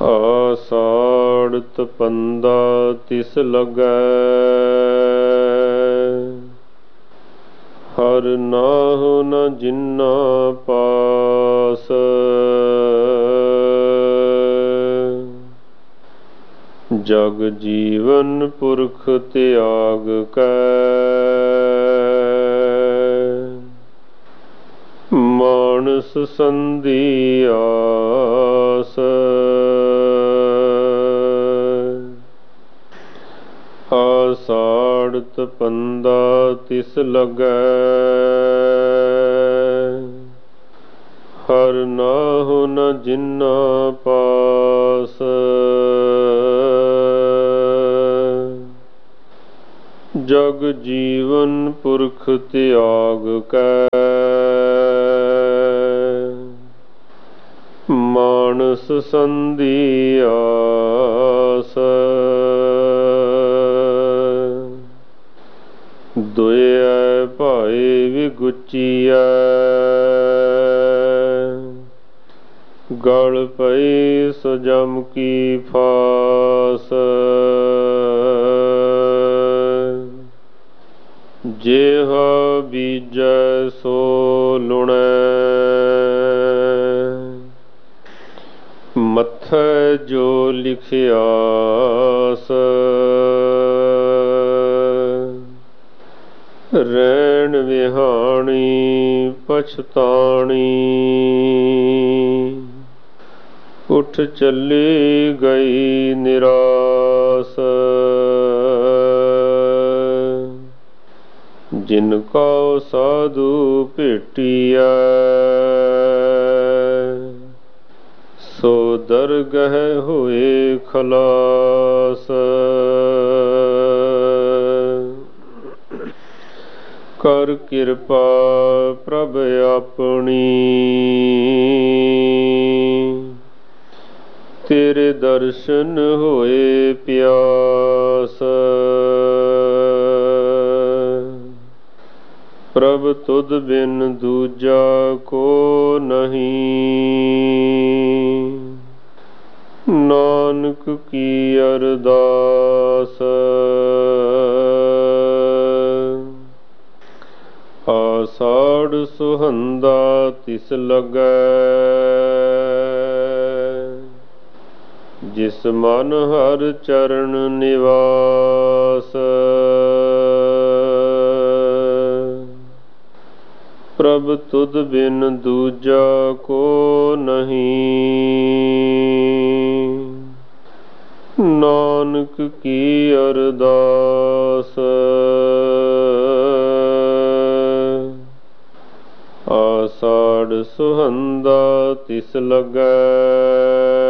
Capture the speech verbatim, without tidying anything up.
ਆਸਾੜ ਤਪੰਦਾ ਤਿਸ ਲੱਗੈ, ਹਰ ਨਾਹੁ ਨ ਜਿਨਾ ਪਾਸ। ਜਗ ਜੀਵਨ ਪੁਰਖ ਤਿਆਗ ਕੈ, ਮਾਨਸ ਸੰਧੀ ਆਸ। ਆਸਾੜ ਤਪੰਦਾ ਤਿਸ ਲੱਗੈ, ਹਰ ਨਾਹੁ ਨ ਜਿਨਾ ਪਾਸ। ਜਗ ਜੀਵਨ ਪੁਰਖ ਤਿਆਗ ਕੈ, ਮਾਨਸ ਸੰਧੀ ਆਸ। ਦੁਇ ਭਾਇ ਵਿਗੁਚੀਐ, ਗਲ ਪਈ ਸੋ ਜਮ ਕੀ ਫਾਸ। ਜਿਹਾ ਬੀਜੈ ਸੋ ਲੁਣੈ, ਮੱਥੈ ਜੋ ਲਿਖਿਆਸ। ਰੈਣ ਵਿਹਾਣੀ ਪਛਤਾਣੀ, ਉਠ ਚੱਲੀ ਗਈ ਨਿਰਾਸ। ਜਿਨ ਕਉ ਸਾਧੂ ਭੇਟੀਐ, ਸੋ ਦਰਗਹਿ ਹੋਏ ਖਲਾਸ। ਕਰ ਕਿਰਪਾ ਪ੍ਰਭ ਆਪਣੀ, ਤੇਰੇ ਦਰਸ਼ਨ ਹੋਏ ਪਿਆਸ। ਪ੍ਰਭ ਤੁਧ ਬਿਨ ਦੂਜਾ ਕੋ ਨਹੀਂ, ਨਾਨਕ ਕੀ ਅਰਦਾਸ। ਆਸਾੜ ਸੁਹੰਦਾ ਤਿਸ ਲੱਗੈ, ਜਿਸ ਮਨ ਹਰ ਚਰਨ ਨਿਵਾਸ। ਪ੍ਰਭ ਤੁਧ ਬਿਨ ਦੂਜਾ ਕੋ ਨਹੀਂ, ਨਾਨਕ ਕੀ ਅਰਦਾਸ। ਆਸਾੜ ਸੁਹੰਦਾ ਤਿਸ ਲੱਗੈ,